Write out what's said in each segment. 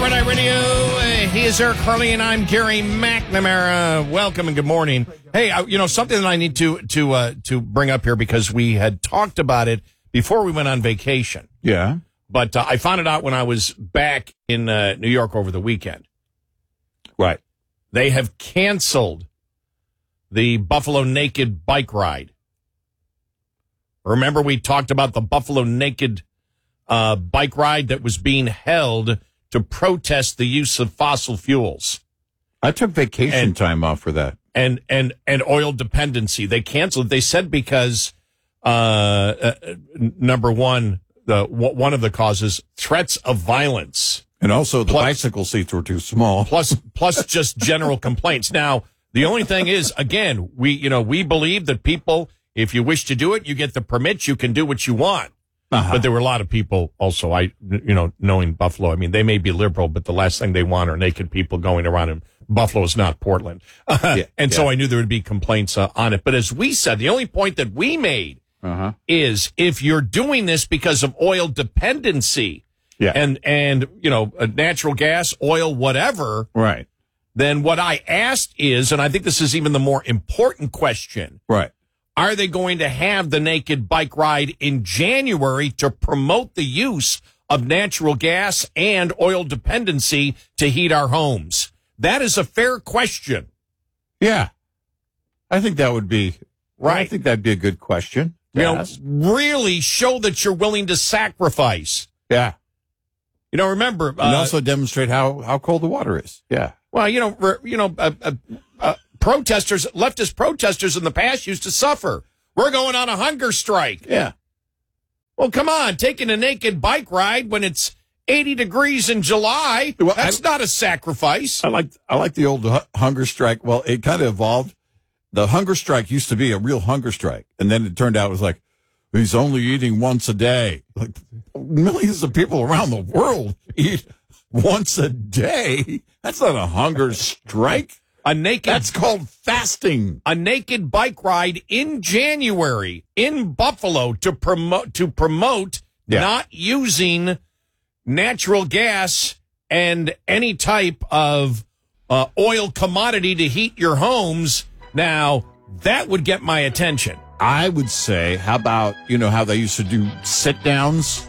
Night Radio. He is Eric Harley, and I'm Gary McNamara. Welcome and good morning. Hey, something that I need to bring up here because we had talked about it before we went on vacation. Yeah. But I found it out when I was back in New York over the weekend. Right. They have canceled the Buffalo Naked bike ride. Remember we talked about the Buffalo Naked bike ride that was being held to protest the use of fossil fuels. I took vacation time off for that. And oil dependency. They canceled. They said because, number one, one of the causes, threats of violence. And also the bicycle seats were too small. Plus just general complaints. Now, the only thing is, again, we believe that people, if you wish to do it, you get the permits, you can do what you want. Uh-huh. But there were a lot of people also, knowing Buffalo, I mean, they may be liberal, but the last thing they want are naked people going around, and Buffalo is not Portland. So I knew there would be complaints on it. But as we said, the only point that we made is if you're doing this because of oil dependency and natural gas, oil, whatever, right? Then what I asked is, and I think this is even the more important question, right? Are they going to have the naked bike ride in January to promote the use of natural gas and oil dependency to heat our homes? That is a fair question. Yeah. I think that would be right. I think that'd be a good question. Really show that you're willing to sacrifice. Yeah. Remember. And also demonstrate how cold the water is. Yeah. Well, leftist protesters in the past used to suffer. We're going on a hunger strike. Yeah. Well, come on, taking a naked bike ride when it's 80 degrees in July, that's not a sacrifice. I like the old hunger strike. Well, it kind of evolved. The hunger strike used to be a real hunger strike. And then it turned out it was like, he's only eating once a day. Like millions of people around the world eat once a day. That's not a hunger strike. That's called fasting. A naked bike ride in January in Buffalo to promote not using natural gas and any type of oil commodity to heat your homes. Now, that would get my attention. I would say, how about, how they used to do sit-downs?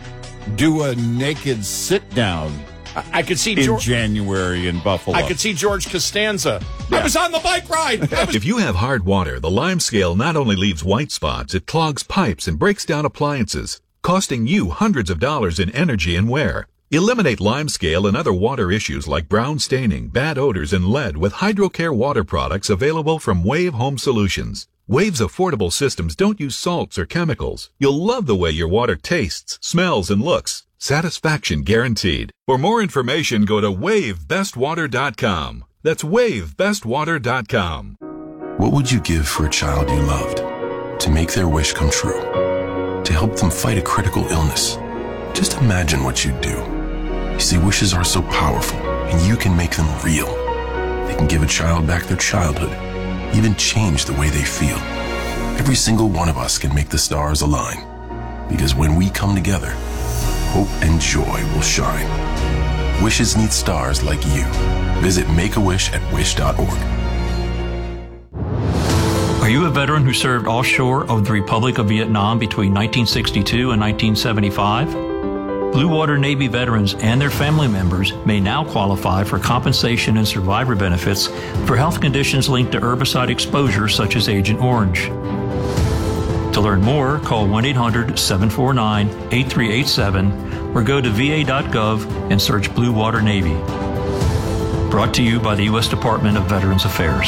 Do a naked sit-down. I could see in January in Buffalo. I could see George Costanza. Yeah. I was on the bike ride. If you have hard water, the Lime Scale not only leaves white spots, it clogs pipes and breaks down appliances, costing you hundreds of dollars in energy and wear. Eliminate Lime Scale and other water issues like brown staining, bad odors, and lead with HydroCare water products available from Wave Home Solutions. Wave's affordable systems don't use salts or chemicals. You'll love the way your water tastes, smells, and looks. Satisfaction guaranteed. For more information, go to WaveBestWater.com. That's WaveBestWater.com. What would you give for a child you loved? To make their wish come true? To help them fight a critical illness? Just imagine what you'd do. You see, wishes are so powerful, and you can make them real. They can give a child back their childhood, even change the way they feel. Every single one of us can make the stars align. Because when we come together, hope and joy will shine. Wishes need stars like you. Visit Make-A-Wish at wish.org. Are you a veteran who served offshore of the Republic of Vietnam between 1962 and 1975? Blue Water Navy veterans and their family members may now qualify for compensation and survivor benefits for health conditions linked to herbicide exposure such as Agent Orange. To learn more, call 1-800-749-8387 or go to va.gov and search Blue Water Navy. Brought to you by the U.S. Department of Veterans Affairs.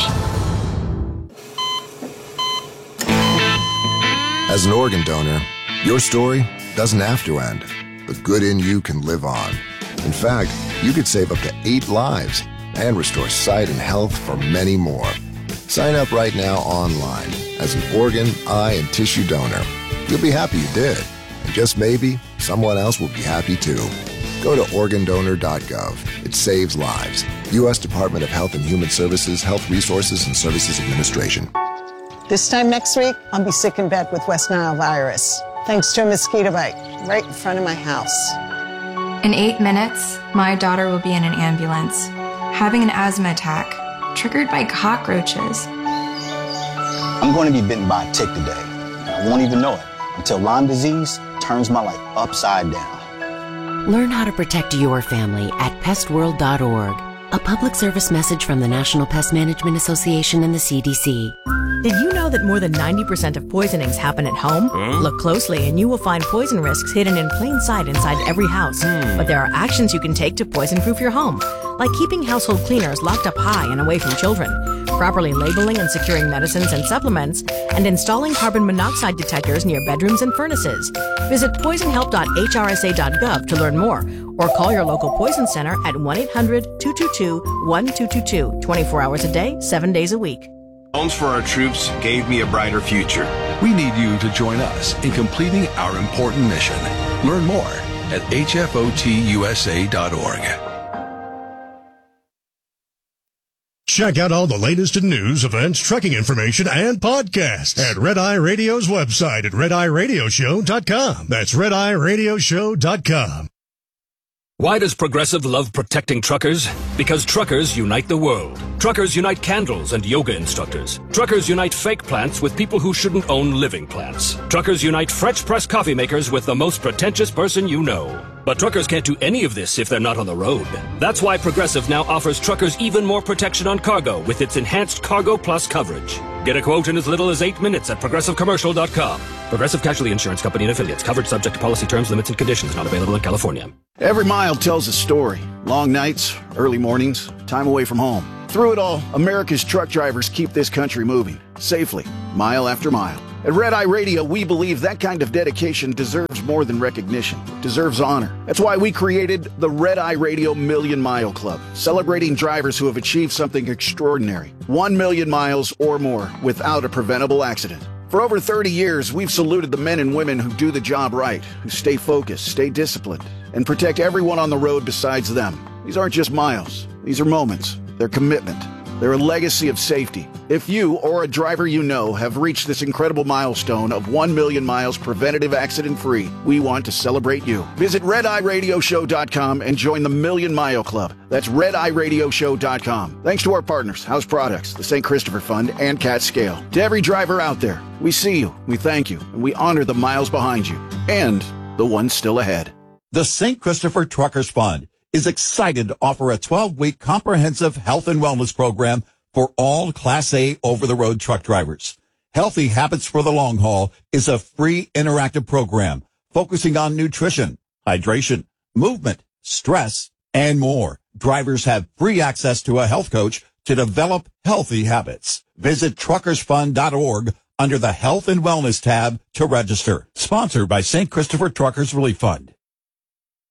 As an organ donor, your story doesn't have to end. The good in you can live on. In fact, you could save up to 8 lives and restore sight and health for many more. Sign up right now online as an organ, eye, and tissue donor. You'll be happy you did. And just maybe, someone else will be happy too. Go to organdonor.gov. It saves lives. U.S. Department of Health and Human Services, Health Resources and Services Administration. This time next week, I'll be sick in bed with West Nile virus, thanks to a mosquito bite right in front of my house. In 8 minutes, my daughter will be in an ambulance, having an asthma attack, triggered by cockroaches. I'm going to be bitten by a tick today. I won't even know it until Lyme disease turns my life upside down. Learn how to protect your family at pestworld.org. A public service message from the National Pest Management Association and the CDC. Did you know that more than 90% of poisonings happen at home? Look closely and you will find poison risks hidden in plain sight inside every house. But there are actions you can take to poison-proof your home, like keeping household cleaners locked up high and away from children, properly labeling and securing medicines and supplements, and installing carbon monoxide detectors near bedrooms and furnaces. Visit poisonhelp.hrsa.gov to learn more, or call your local poison center at 1-800-222-1222, 24 hours a day, 7 days a week. Loans for our troops gave me a brighter future. We need you to join us in completing our important mission. Learn more at hfotusa.org. Check out all the latest in news, events, trucking information, and podcasts at Red Eye Radio's website at redeyeradioshow.com. That's redeyeradioshow.com. Why does Progressive love protecting truckers? Because truckers unite the world. Truckers unite candles and yoga instructors. Truckers unite fake plants with people who shouldn't own living plants. Truckers unite French press coffee makers with the most pretentious person you know. But truckers can't do any of this if they're not on the road. That's why Progressive now offers truckers even more protection on cargo with its enhanced Cargo Plus coverage. Get a quote in as little as 8 minutes at ProgressiveCommercial.com. Progressive Casualty Insurance Company and Affiliates. Covered subject to policy terms, limits, and conditions. Not available in California. Every mile tells a story. Long nights, early mornings, time away from home. Through it all, America's truck drivers keep this country moving, safely, mile after mile. At Red Eye Radio, we believe that kind of dedication deserves more than recognition. It deserves honor. That's why we created the Red Eye Radio Million Mile Club, celebrating drivers who have achieved something extraordinary. 1 million miles or more without a preventable accident. For over 30 years, we've saluted the men and women who do the job right, who stay focused, stay disciplined, and protect everyone on the road besides them. These aren't just miles. These are moments. They're commitment. They're a legacy of safety. If you or a driver you know have reached this incredible milestone of 1 million miles preventative accident-free, we want to celebrate you. Visit RedEyeRadioShow.com and join the Million Mile Club. That's RedEyeRadioShow.com. Thanks to our partners, House Products, the St. Christopher Fund, and Cat Scale. To every driver out there, we see you, we thank you, and we honor the miles behind you and the ones still ahead. The St. Christopher Truckers Fund is excited to offer a 12-week comprehensive health and wellness program for all Class A over-the-road truck drivers. Healthy Habits for the Long Haul is a free interactive program focusing on nutrition, hydration, movement, stress, and more. Drivers have free access to a health coach to develop healthy habits. Visit truckersfund.org under the Health and Wellness tab to register. Sponsored by St. Christopher Truckers Relief Fund.